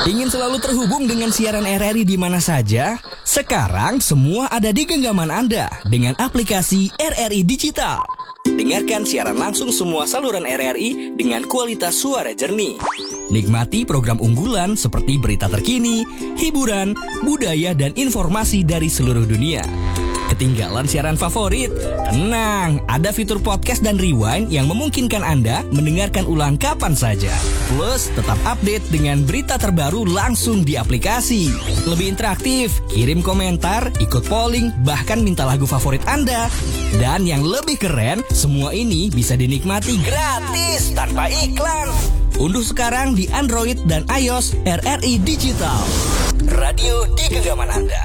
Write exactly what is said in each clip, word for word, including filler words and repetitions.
Ingin selalu terhubung dengan siaran R R I di mana saja? Sekarang semua ada di genggaman Anda dengan aplikasi R R I Digital. Dengarkan siaran langsung semua saluran R R I dengan kualitas suara jernih. Nikmati program unggulan seperti berita terkini, hiburan, budaya, dan informasi dari seluruh dunia. Ketinggalan siaran favorit? Tenang, ada fitur podcast dan rewind yang memungkinkan Anda mendengarkan ulang kapan saja. Plus, tetap update dengan berita terbaru langsung di aplikasi. Lebih interaktif, kirim komentar, ikut polling, bahkan minta lagu favorit Anda. Dan yang lebih keren, semua ini bisa dinikmati gratis tanpa iklan. Unduh sekarang di Android dan iOS R R I Digital. Radio di genggaman Anda.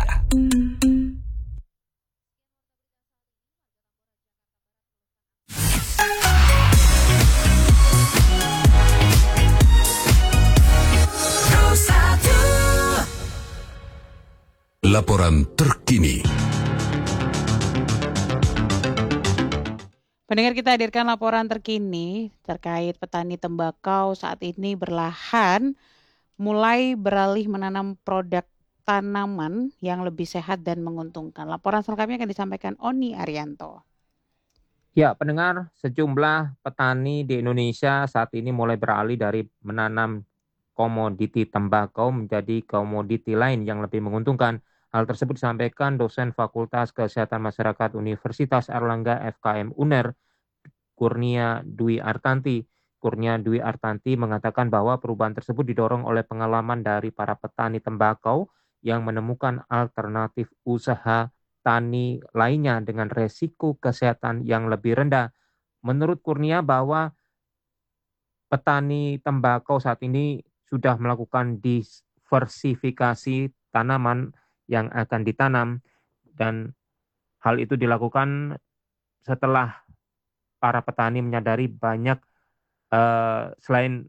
Laporan terkini. Pendengar, kita hadirkan laporan terkini terkait petani tembakau saat ini berlahan mulai beralih menanam produk tanaman yang lebih sehat dan menguntungkan. Laporan selengkapnya akan disampaikan Oni Arianto. Ya, pendengar, sejumlah petani di Indonesia saat ini mulai beralih dari menanam komoditi tembakau menjadi komoditi lain yang lebih menguntungkan. Hal tersebut disampaikan dosen Fakultas Kesehatan Masyarakat Universitas Airlangga F K M U N E R, Kurnia Dwi Artanti. Kurnia Dwi Artanti mengatakan bahwa perubahan tersebut didorong oleh pengalaman dari para petani tembakau yang menemukan alternatif usaha tani lainnya dengan resiko kesehatan yang lebih rendah. Menurut Kurnia bahwa petani tembakau saat ini sudah melakukan diversifikasi tanaman yang akan ditanam, dan hal itu dilakukan setelah para petani menyadari banyak eh, selain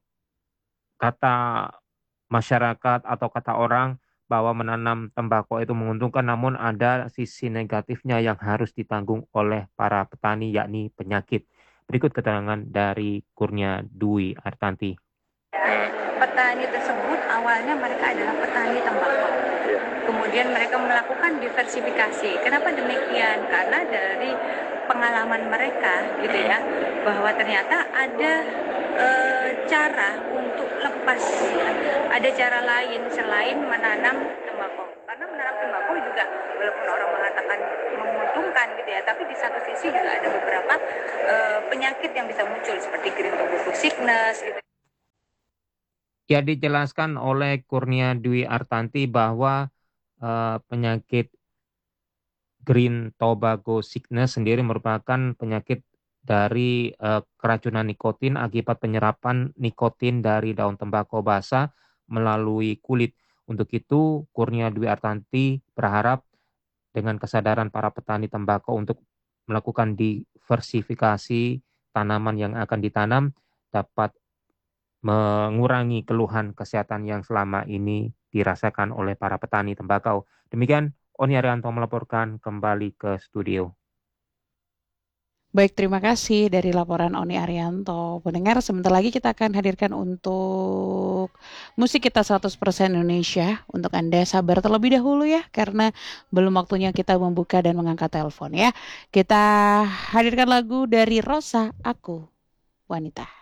kata masyarakat atau kata orang bahwa menanam tembakau itu menguntungkan, namun ada sisi negatifnya yang harus ditanggung oleh para petani, yakni penyakit. Berikut keterangan dari Kurnia Dwi Artanti. Petani tersebut awalnya mereka adalah petani tembakau. Kemudian mereka melakukan diversifikasi. Kenapa demikian? Karena dari pengalaman mereka gitu ya, bahwa ternyata ada e, cara untuk lepas, ada cara lain selain menanam tembakau. Karena menanam tembakau juga walaupun orang mengatakan menguntungkan gitu ya, tapi di satu sisi juga ada beberapa e, penyakit yang bisa muncul seperti green tobacco sickness gitu. Ya, dijelaskan oleh Kurnia Dwi Artanti bahwa Uh, penyakit green tobacco sickness sendiri merupakan penyakit dari uh, keracunan nikotin akibat penyerapan nikotin dari daun tembakau basah melalui kulit. Untuk itu, Kurnia Dwi Artanti berharap dengan kesadaran para petani tembakau untuk melakukan diversifikasi tanaman yang akan ditanam dapat mengurangi keluhan kesehatan yang selama ini dirasakan oleh para petani tembakau. Demikian, Oni Arianto melaporkan kembali ke studio. Baik, terima kasih dari laporan Oni Arianto. Pendengar, sebentar lagi kita akan hadirkan untuk musik kita seratus persen Indonesia. Untuk Anda sabar terlebih dahulu ya, karena belum waktunya kita membuka dan mengangkat telepon ya. Kita hadirkan lagu dari Rosa, Aku Wanita.